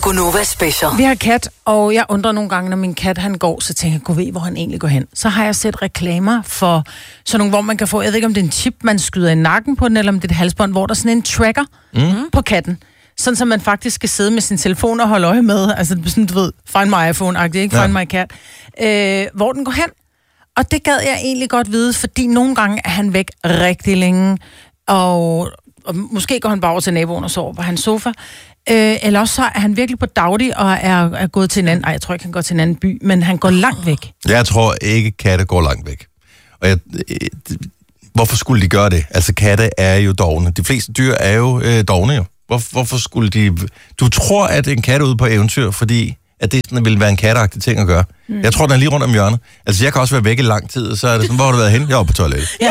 Gunova Special. Vi har kat, og jeg undrer nogle gange, når min kat han går, så tænker jeg, gå ved, hvor han egentlig går hen. Så har jeg set reklamer for sådan nogle, hvor man kan få, jeg ved ikke, om det er en chip, man skyder i nakken på den, eller om det er et halsbånd, hvor der er sådan en tracker på katten. Sådan, så man faktisk skal sidde med sin telefon og holde øje med. Altså sådan, du ved, Find My iPhone-agtigt, ikke? Find My Cat. Hvor den går hen. Og det gad jeg egentlig godt vide, fordi nogle gange er han væk rigtig længe, og måske går han bare over til naboen og sover på hans sofa. Eller også så er han virkelig på daglig og er gået til en anden... jeg tror ikke, han går til en anden by, men han går langt væk. Jeg tror ikke, katte går langt væk. Og hvorfor skulle de gøre det? Altså, katte er jo dovne. De fleste dyr er jo dovne jo. Hvorfor skulle de... Du tror, at en kat er ude på eventyr, fordi at det sådan, vil være en katteagtig ting at gøre. Jeg tror, den er lige rundt om hjørnet. Altså, jeg kan også være væk i lang tid, så er det sådan, hvor har du været hen? Jeg var på toilettet. Ja.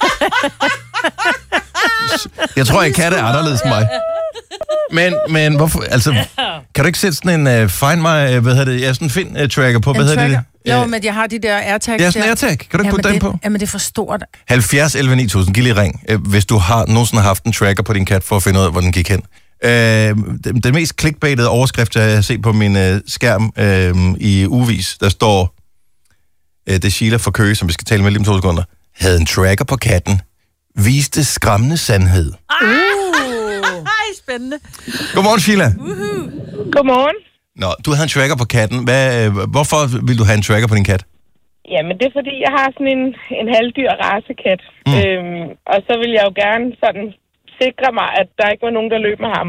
Jeg tror, at katte er anderledes end mig. Men hvorfor, altså, kan du ikke sætte sådan en Find My, sådan en Find-tracker på, hvad hedder det? Jo, men jeg har de der AirTags. Ja, sådan en AirTag. Kan du ikke putte den på? Jamen, det er for stort. 70 11 9000, giv lige ring, hvis du har nogensinde haft en tracker på din kat, for at finde ud af, hvor den gik hen. Den mest clickbaitede overskrift, jeg har set på min skærm i ugevis, der står, det er Sheila fra Køge, som vi skal tale med lige om 2 sekunder, havde en tracker på katten, viste skræmmende sandhed. Spændende. Godmorgen, Sheila. Godmorgen. Nå, du havde en tracker på katten. Hvorfor vil du have en tracker på din kat? Jamen, det er fordi, jeg har sådan en halvdyr racekat. Og så vil jeg jo gerne sådan sikre mig, at der ikke var nogen, der løb med ham.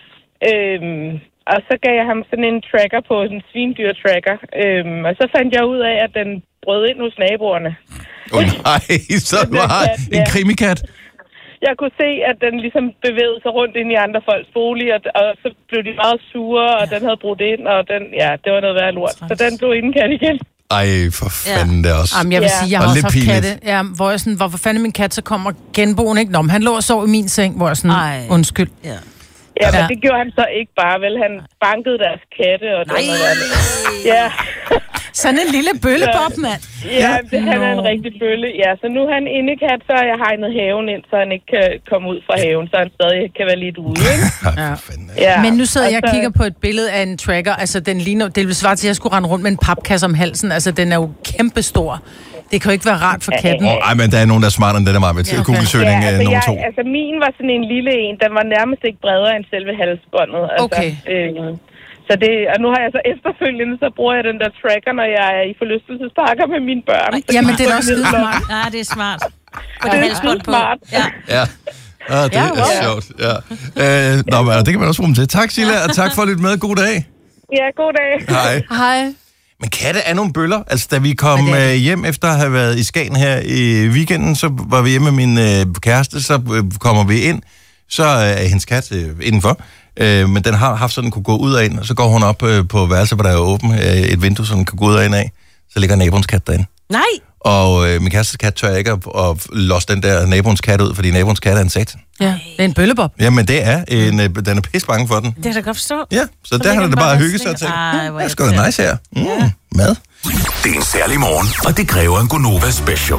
Og så gav jeg ham sådan en tracker på, en svindyr-tracker. Og så fandt jeg ud af, at den brød ind hos naboerne. Nej, så du har en krimikat. Jeg kunne se, at den ligesom bevægede sig rundt ind i andre folks bolig, og så blev de meget sure, og den havde brudt ind, og det var noget værd lort. Så den blev indkaldt igen. Ej, for fanden det også. Jamen, jeg vil sige, jeg har også haft katte, hvor jeg sådan, hvorfor fanden min kat så kommer genboen, ikke? Nå, men han lå og sov i min seng, hvor jeg sådan, undskyld. Ja, men det gjorde han så ikke bare, vel? Han bankede deres katte, og det var noget. Ja. Sådan en lille bøllebob, mand. Ja, han er en rigtig bølle. Ja, så nu er han indekat, så har jeg hegnet haven ind, så han ikke kan komme ud fra haven, så han stadig kan være lidt ude, ikke? Ja. Men nu sidder jeg og kigger på et billede af en tracker, altså den ligner, det vil svare til, at jeg skulle rende rundt med en papkasse om halsen, altså den er jo kæmpestor. Det kan jo ikke være rart for katten. Ej, men der er nogen, der er smartere end den der meget med Google-søgning nummer 2. Altså min var sådan en lille en, den var nærmest ikke bredere end selve halsbåndet. Altså, okay. Så det, og nu har jeg så efterfølgende, så bruger jeg den der tracker, når jeg er i forlystelsesparker med mine børn. Jamen, det er også skide smart. Ja, det er smart. Og det er skide smart. Ja. Det er sjovt. Ja. Det kan man også bruge til. Tak, Sheila, og tak for at lytte med. God dag. Ja, god dag. Hej. Men katte er nogle bøller. Altså, da vi kom hjem efter at have været i Skagen her i weekenden, så var vi hjemme med min kæreste, så kommer vi ind, så er hendes kat indenfor. Men den har haft sådan, den kunne gå ud og ind, og så går hun op på værelset, hvor der er åben et vindue, så den kan gå ud og ind af. Så ligger naboens kat derinde. Nej! Og min kærestes kat tør ikke at losse den der naboens kat ud, fordi naboens kat er en satan. Ja, det er en bøllebob. Jamen, det er den er pisse bange for den. Det kan jeg da godt forstå. Ja, så der har det bare hygge sig og tænke, det er sgu da nice her. Mad. Det er en særlig morgen, og det kræver en Gunova Special.